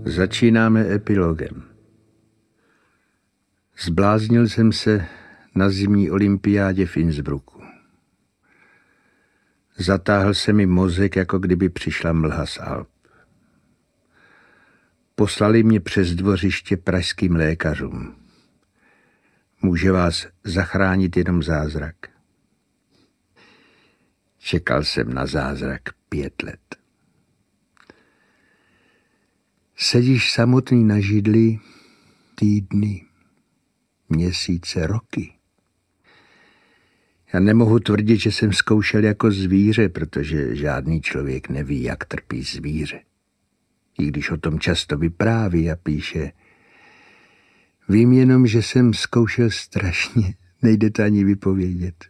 Začínáme epilogem. Zbláznil jsem se na zimní olympiádě v Innsbrucku. Zatáhl se mi mozek, jako kdyby přišla mlha z Alp. Poslali mě přes dvořiště pražským lékařům. Může vás zachránit jenom zázrak. Čekal jsem na zázrak 5 let. Sedíš samotný na židli týdny, měsíce, roky. Já nemohu tvrdit, že jsem zkoušel jako zvíře, protože žádný člověk neví, jak trpí zvíře. I když o tom často vypráví a píše. Vím jenom, že jsem zkoušel strašně, nejde to ani vypovědět.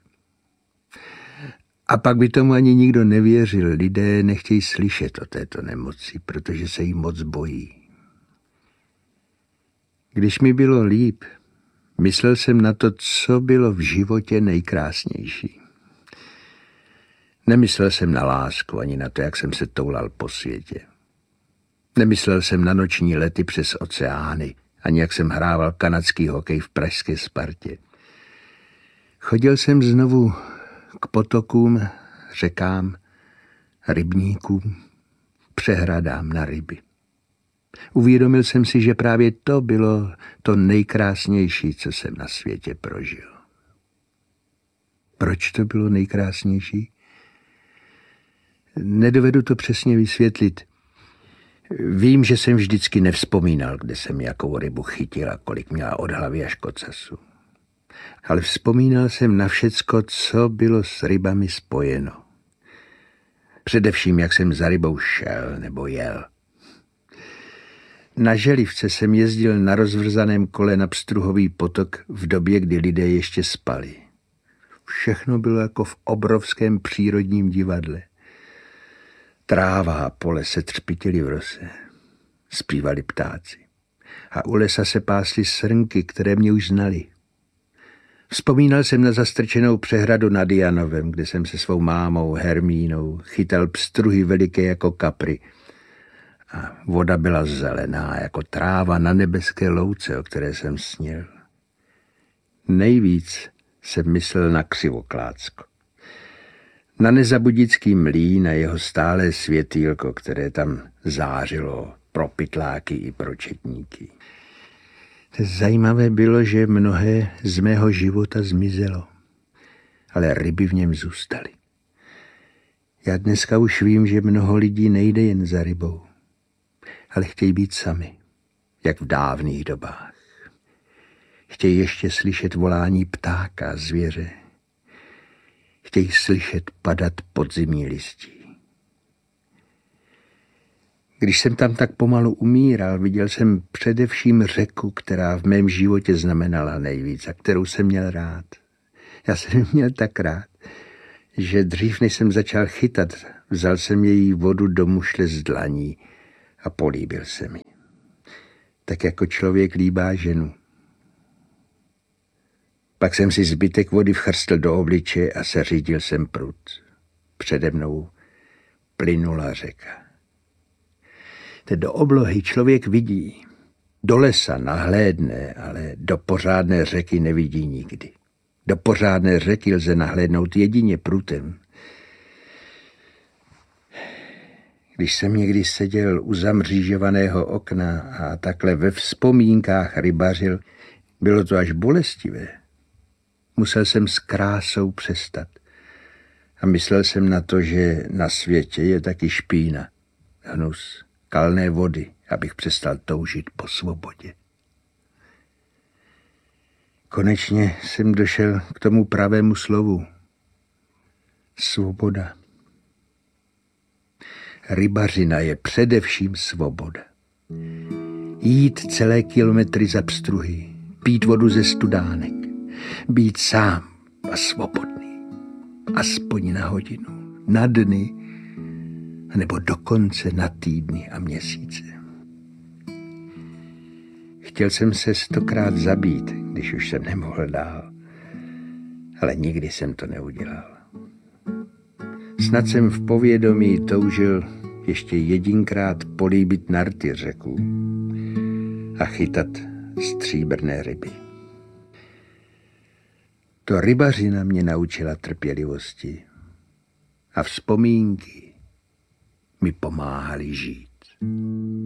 A pak by tomu ani nikdo nevěřil. Lidé nechtějí slyšet o této nemoci, protože se jí moc bojí. Když mi bylo líp, myslel jsem na to, co bylo v životě nejkrásnější. Nemyslel jsem na lásku, ani na to, jak jsem se toulal po světě. Nemyslel jsem na noční lety přes oceány, ani jak jsem hrával kanadský hokej v pražské Spartě. Chodil jsem znovu k potokům, řekám, rybníkům, přehradám na ryby. Uvědomil jsem si, že právě to bylo to nejkrásnější, co jsem na světě prožil. Proč to bylo nejkrásnější? Nedovedu to přesně vysvětlit. Vím, že jsem vždycky nevzpomínal, kde jsem jakou rybu chytil a kolik měla od hlavy až k ocasu. Ale vzpomínal jsem na všecko, co bylo s rybami spojeno. Především, jak jsem za rybou šel nebo jel. Na Želivce jsem jezdil na rozvrzaném kole na Pstruhový potok v době, kdy lidé ještě spali. Všechno bylo jako v obrovském přírodním divadle. Tráva a pole se třpitily v rose. Zpívali ptáci. A u lesa se pásly srnky, které mě už znali. Vzpomínal jsem na zastrčenou přehradu nad Janovem, kde jsem se svou mámou Hermínou chytal pstruhy veliké jako kapry. A voda byla zelená jako tráva na nebeské louce, o které jsem snil. Nejvíc jsem myslel na Křivoklácko. Na Nezabudický mlýn a jeho stálé světýlko, které tam zářilo pro pytláky i pro četníky. Zajímavé bylo, že mnohé z mého života zmizelo, ale ryby v něm zůstaly. Já dneska už vím, že mnoho lidí nejde jen za rybou, ale chtějí být sami, jak v dávných dobách. Chtějí ještě slyšet volání ptáka a zvěře. Chtějí slyšet padat podzimní listí. Když jsem tam tak pomalu umíral, viděl jsem především řeku, která v mém životě znamenala nejvíc a kterou jsem měl rád. Já jsem ji měl tak rád, že dřív, než jsem začal chytat, vzal jsem její vodu do mušle z dlaní a políbil se mi. Tak jako člověk líbá ženu. Pak jsem si zbytek vody vchrstl do obličeje a seřídil jsem prut. Přede mnou plynula řeka. Do oblohy člověk vidí, do lesa nahlédne, ale do pořádné řeky nevidí nikdy. Do pořádné řeky lze nahlédnout jedině prutem. Když jsem někdy seděl u zamřížovaného okna a takhle ve vzpomínkách rybařil, bylo to až bolestivé. Musel jsem s krásou přestat. A myslel jsem na to, že na světě je taky špína, hnus, kalné vody, abych přestal toužit po svobodě. Konečně jsem došel k tomu pravému slovu. Svoboda. Rybařina je především svoboda. Jít celé kilometry za pstruhy, pít vodu ze studánek, být sám a svobodný. Aspoň na hodinu, na dny, nebo dokonce na týdny a měsíce. Chtěl jsem se 100krát zabít, když už jsem nemohl dál, ale nikdy jsem to neudělal. Snad jsem v povědomí toužil ještě jedinkrát políbit narty řeku a chytat stříbrné ryby. To rybařina mě naučila trpělivosti a vzpomínky mi pomáhaly žít.